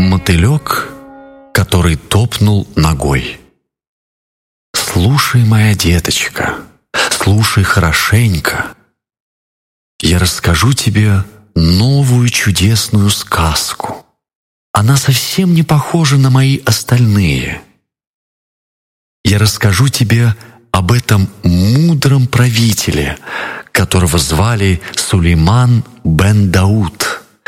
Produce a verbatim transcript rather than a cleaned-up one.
Мотылек, который топнул ногой. Слушай, моя деточка, слушай хорошенько. Я расскажу тебе новую чудесную сказку. Она совсем не похожа на мои остальные. Я расскажу тебе об этом мудром правителе, которого звали Сулейман бен Дауд.